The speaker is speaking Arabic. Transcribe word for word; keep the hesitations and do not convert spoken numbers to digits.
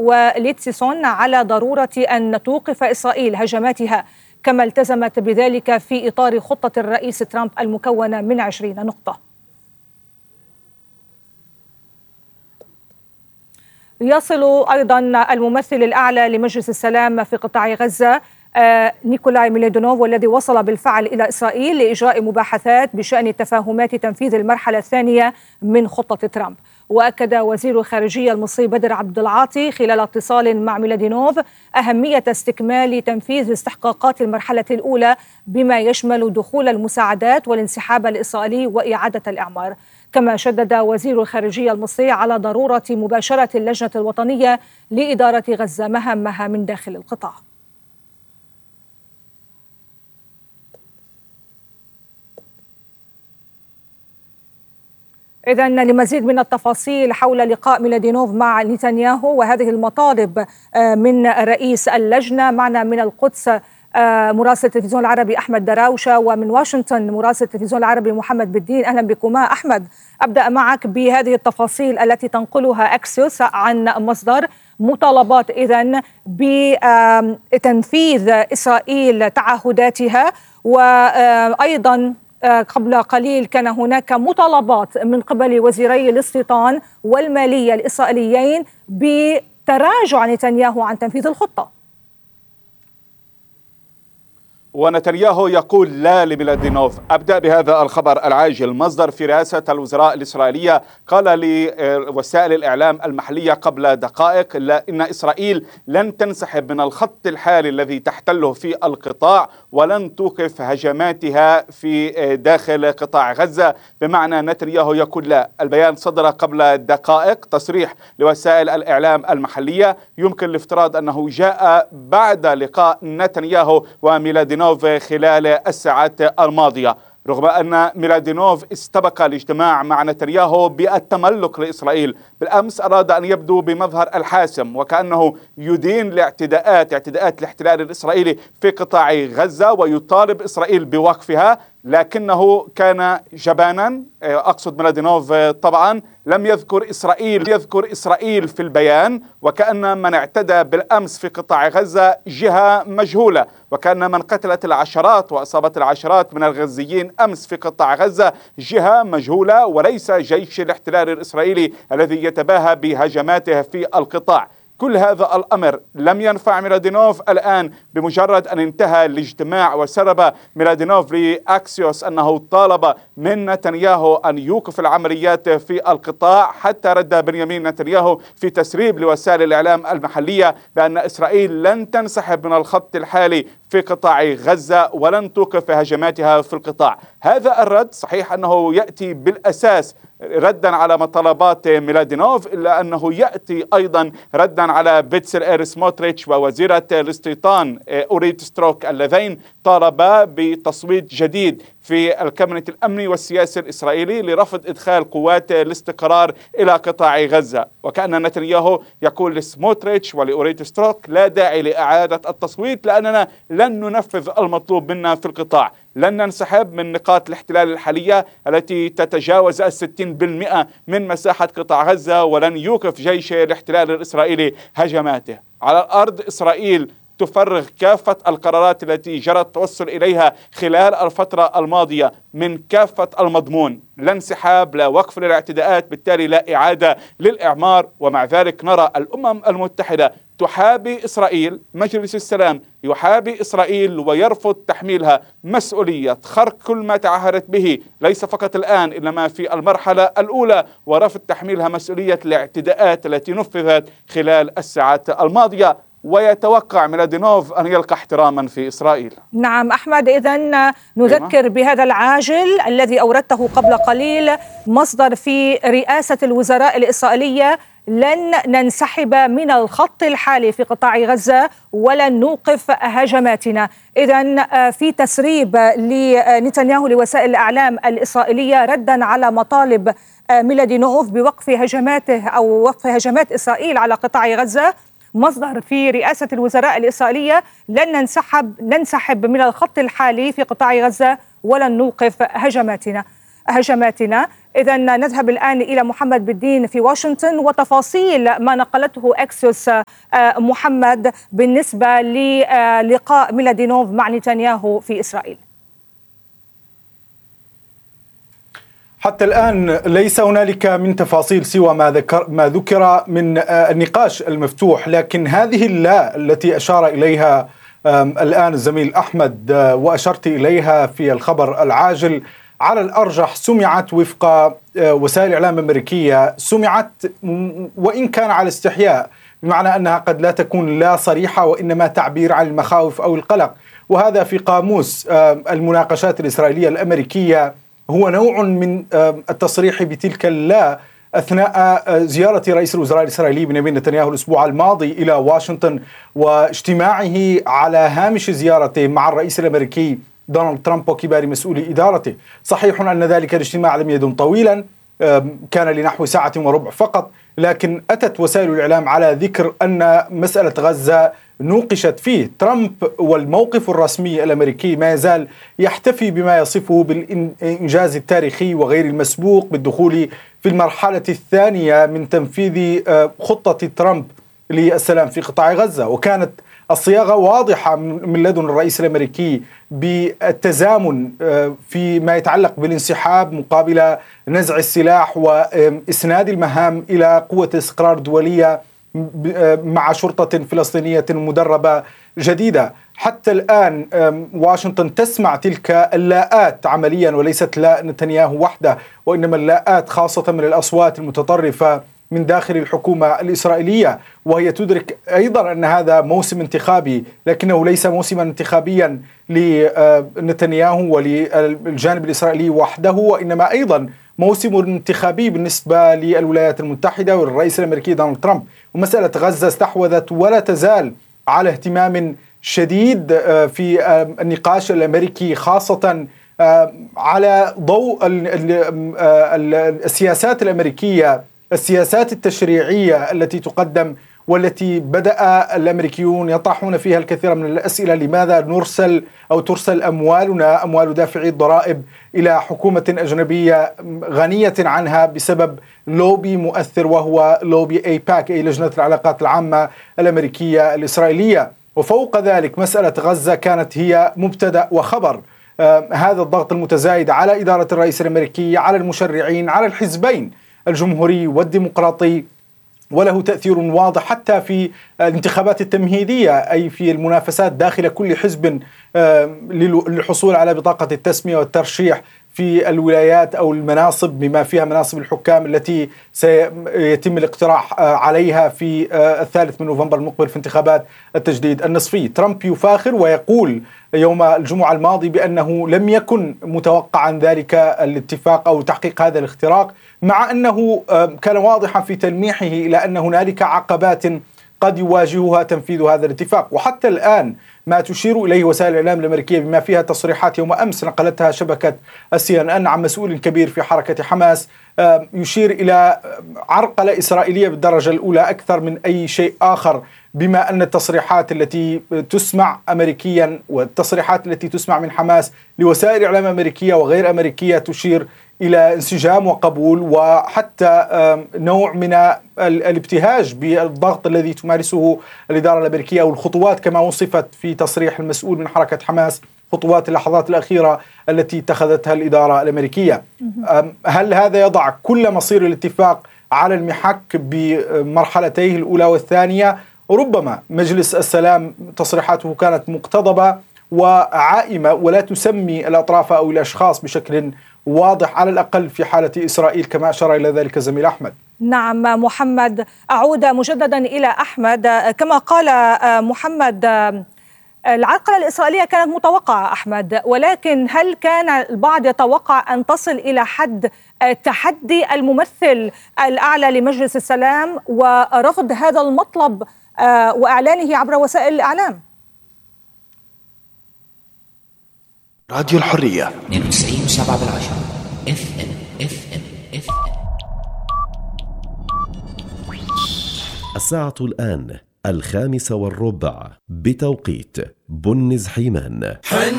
وليتسيسون على ضرورة أن توقف إسرائيل هجماتها، كما التزمت بذلك في إطار خطة الرئيس ترامب المكونة من عشرين نقطة. يصل أيضا الممثل الأعلى لمجلس السلام في قطاع غزة نيكولاي ميلادينوف، والذي وصل بالفعل إلى إسرائيل لإجراء مباحثات بشأن تفاهمات تنفيذ المرحلة الثانية من خطة ترامب. وأكد وزير الخارجية المصري بدر عبد العاطي خلال اتصال مع ميلادينوف أهمية استكمال تنفيذ استحقاقات المرحلة الأولى بما يشمل دخول المساعدات والانسحاب الإسرائيلي وإعادة الإعمار. كما شدد وزير الخارجية المصري على ضرورة مباشرة اللجنة الوطنية لإدارة غزة مهامها من داخل القطاع. إذن لمزيد من التفاصيل حول لقاء ميلادينوف مع نتنياهو وهذه المطالب من رئيس اللجنة، معنا من القدس مراسل التلفزيون العربي أحمد دراوشة، ومن واشنطن مراسل التلفزيون العربي محمد بالدين. أهلا بكما. أحمد، أبدأ معك بهذه التفاصيل التي تنقلها أكسيوس عن مصدر مطالبات إذن بتنفيذ إسرائيل تعهداتها، وأيضا قبل قليل كان هناك مطالبات من قبل وزيري الاستيطان والمالية الإسرائيليين بتراجع نتنياهو عن تنفيذ الخطة. ونتنياهو يقول لا لميلادينوف. أبدأ بهذا الخبر العاجل. مصدر في رئاسة الوزراء الإسرائيلية قال لوسائل الإعلام المحلية قبل دقائق إن إسرائيل لن تنسحب من الخط الحالي الذي تحتله في القطاع ولن توقف هجماتها في داخل قطاع غزة، بمعنى نتنياهو يقول لا. البيان صدر قبل دقائق، تصريح لوسائل الإعلام المحلية، يمكن الافتراض أنه جاء بعد لقاء نتنياهو وميلادينوف خلال الساعات الماضية، رغم أن ميلادينوف استبق الاجتماع مع نتنياهو بالتملق لإسرائيل. بالأمس أراد أن يبدو بمظهر الحاسم وكأنه يدين الاعتداءات اعتداءات الاحتلال الإسرائيلي في قطاع غزة ويطالب إسرائيل بوقفها، لكنه كان جبانا. أقصد ميلادينوف طبعا لم يذكر إسرائيل يذكر إسرائيل في البيان، وكأن من اعتدى بالأمس في قطاع غزة جهة مجهولة، وكأن من قتلت العشرات وأصابت العشرات من الغزيين أمس في قطاع غزة جهة مجهولة وليس جيش الاحتلال الإسرائيلي الذي يتباهى بهجماته في القطاع. كل هذا الأمر لم ينفع ميلادينوف. الآن بمجرد أن انتهى الاجتماع وسرب ميلادينوف لأكسيوس أنه طالب من نتنياهو أن يوقف العمليات في القطاع، حتى رد بنيامين نتنياهو في تسريب لوسائل الإعلام المحلية بأن إسرائيل لن تنسحب من الخط الحالي في قطاع غزة ولن توقف هجماتها في القطاع. هذا الرد صحيح أنه يأتي بالأساس ردا على مطالبات ميلادينوف، إلا أنه يأتي أيضا ردا على بيتسلر سموتريتش ووزيرة الاستيطان أوريت ستروك، اللذين طالبا بتصويت جديد في الكابينت الأمني والسياسي الإسرائيلي لرفض إدخال قوات الاستقرار إلى قطاع غزة. وكأن نتنياهو يقول لسموتريتش ولأوريت ستروك لا داعي لإعادة التصويت، لأننا لن ننفذ المطلوب منا في القطاع، لن ننسحب من نقاط الاحتلال الحالية التي تتجاوز الستين بالمئة من مساحة قطاع غزة، ولن يوقف جيش الاحتلال الإسرائيلي هجماته. على الأرض إسرائيل تفرغ كافة القرارات التي جرت التوصل إليها خلال الفترة الماضية من كافة المضمون، لا انسحاب، لا وقف للاعتداءات، بالتالي لا إعادة للإعمار. ومع ذلك نرى الأمم المتحدة تحابي إسرائيل، مجلس السلام يحابي إسرائيل ويرفض تحميلها مسؤولية خرق كل ما تعهدت به، ليس فقط الآن إنما في المرحلة الأولى، ورفض تحميلها مسؤولية الاعتداءات التي نفذت خلال الساعات الماضية. ويتوقع ميلادينوف أن يلقى احتراما في إسرائيل. نعم أحمد، إذن نذكر بهذا العاجل الذي أوردته قبل قليل مصدر في رئاسة الوزراء الإسرائيلية: لن ننسحب من الخط الحالي في قطاع غزة ولن نوقف هجماتنا. إذن في تسريب لنتنياهو لوسائل الإعلام الإسرائيلية ردا على مطالب ميلادينوف بوقف هجماته أو وقف هجمات إسرائيل على قطاع غزة، مصدر في رئاسة الوزراء الإسرائيلية: لن ننسحب ننسحب من الخط الحالي في قطاع غزة ولن نوقف هجماتنا. هجماتنا. إذا نذهب الآن إلى محمد بالدين في واشنطن وتفاصيل ما نقلته أكسيوس محمد بالنسبة للقاء ميلادينوف مع نتنياهو في إسرائيل. حتى الآن ليس هنالك من تفاصيل سوى ما ذكر ما ذكر من النقاش المفتوح، لكن هذه اللا التي أشار إليها الآن الزميل أحمد وأشرت إليها في الخبر العاجل على الأرجح سمعت وفق وسائل الإعلام الأمريكية، سمعت وإن كان على استحياء، بمعنى أنها قد لا تكون لا صريحة وإنما تعبير عن المخاوف أو القلق، وهذا في قاموس المناقشات الإسرائيلية الأمريكية هو نوع من التصريح بتلك اللا أثناء زيارة رئيس الوزراء الإسرائيلي بنيامين نتنياهو الأسبوع الماضي إلى واشنطن واجتماعه على هامش زيارته مع الرئيس الأمريكي دونالد ترامب وكبار مسؤولي إدارته. صحيح أن ذلك الاجتماع لم يدم طويلا، كان لنحو ساعة وربع فقط، لكن أتت وسائل الإعلام على ذكر أن مسألة غزة نوقشت فيه. ترامب والموقف الرسمي الأمريكي ما يزال يحتفي بما يصفه بالإنجاز التاريخي وغير المسبوق بالدخول في المرحلة الثانية من تنفيذ خطة ترامب للسلام في قطاع غزة، وكانت الصياغة واضحة من لدن الرئيس الأمريكي بالتزامن فيما يتعلق بالانسحاب مقابل نزع السلاح وإسناد المهام إلى قوة الاستقرار الدولية مع شرطة فلسطينية مدربة جديدة. حتى الآن واشنطن تسمع تلك اللاءات عمليا، وليست لا نتنياهو وحده، وإنما اللاءات خاصة من الأصوات المتطرفة من داخل الحكومة الإسرائيلية، وهي تدرك أيضا أن هذا موسم انتخابي، لكنه ليس موسما انتخابيا لنتنياهو وللجانب الإسرائيلي وحده، وإنما أيضا موسم انتخابي بالنسبة للولايات المتحدة والرئيس الأمريكي دونالد ترامب. ومسألة غزة استحوذت ولا تزال على اهتمام شديد في النقاش الأمريكي، خاصة على ضوء السياسات الأمريكية، السياسات التشريعية التي تقدم والتي بدأ الأمريكيون يطرحون فيها الكثير من الأسئلة: لماذا نرسل أو ترسل أموالنا، أموال دافعي الضرائب، إلى حكومة أجنبية غنية عنها بسبب لوبي مؤثر وهو لوبي أيباك، أي لجنة العلاقات العامة الأمريكية الإسرائيلية. وفوق ذلك مسألة غزة كانت هي مبتدأ وخبر آه هذا الضغط المتزايد على إدارة الرئيس الأمريكي، على المشرعين، على الحزبين الجمهوري والديمقراطي، وله تأثير واضح حتى في الانتخابات التمهيدية، أي في المنافسات داخل كل حزب للحصول على بطاقة التسمية والترشيح في الولايات أو المناصب بما فيها مناصب الحكام التي سيتم الاقتراح عليها في الثالث من نوفمبر المقبل في انتخابات التجديد النصفي. ترامب يفاخر ويقول يوم الجمعة الماضي بأنه لم يكن متوقعا ذلك الاتفاق أو تحقيق هذا الاختراق، مع أنه كان واضحا في تلميحه إلى أن هنالك عقبات قد يواجهها تنفيذ هذا الاتفاق. وحتى الآن ما تشير إليه وسائل الإعلام الأمريكية بما فيها تصريحات يوم أمس نقلتها شبكة السي إن إن عن مسؤول كبير في حركة حماس يشير إلى عرقلة إسرائيلية بالدرجة الأولى أكثر من أي شيء آخر، بما أن التصريحات التي تسمع أمريكيا والتصريحات التي تسمع من حماس لوسائل إعلام أمريكية وغير أمريكية تشير إلى انسجام وقبول وحتى نوع من الابتهاج بالضغط الذي تمارسه الإدارة الأمريكية، أو الخطوات كما وصفت في تصريح المسؤول من حركة حماس، خطوات اللحظات الأخيرة التي اتخذتها الإدارة الأمريكية. هل هذا يضع كل مصير الاتفاق على المحك بمرحلتيه الأولى والثانية؟ ربما مجلس السلام تصريحاته كانت مقتضبة وعائمة ولا تسمي الأطراف أو الأشخاص بشكل واضح، على الأقل في حالة إسرائيل كما أشار إلى ذلك زميل أحمد. نعم محمد، أعود مجددا إلى أحمد. كما قال محمد العرقلة الإسرائيلية كانت متوقعة أحمد، ولكن هل كان البعض يتوقع أن تصل إلى حد تحدي الممثل الأعلى لمجلس السلام ورفض هذا المطلب وإعلانه عبر وسائل الإعلام؟ راديو الحرية اثنين وتسعين وسبعة بالعشرة اف ام اف ام اف ام. الساعة الآن الخامسة والربع بتوقيت بنز حيمان.